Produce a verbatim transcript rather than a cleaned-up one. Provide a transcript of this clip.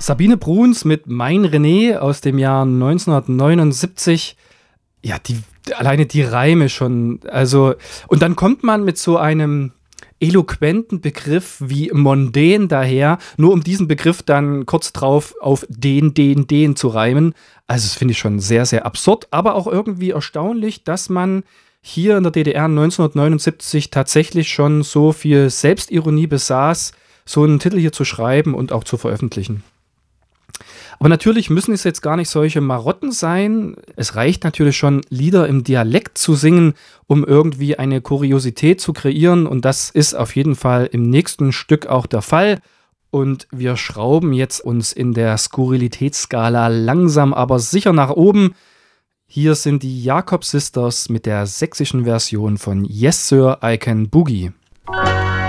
Sabine Bruns mit Mein René aus dem Jahr neunzehnhundertneunundsiebzig. Ja, die, alleine die Reime schon. Also, und dann kommt man mit so einem eloquenten Begriff wie mondän daher, nur um diesen Begriff dann kurz drauf auf den, den, den zu reimen. Also, das finde ich schon sehr, sehr absurd, aber auch irgendwie erstaunlich, dass man hier in der D D R neunzehnhundertneunundsiebzig tatsächlich schon so viel Selbstironie besaß, so einen Titel hier zu schreiben und auch zu veröffentlichen. Aber natürlich müssen es jetzt gar nicht solche Marotten sein. Es reicht natürlich schon, Lieder im Dialekt zu singen, um irgendwie eine Kuriosität zu kreieren. Und das ist auf jeden Fall im nächsten Stück auch der Fall. Und wir schrauben jetzt uns in der Skurrilitätsskala langsam aber sicher nach oben. Hier sind die Jakob Sisters mit der sächsischen Version von Yes Sir, I Can Boogie.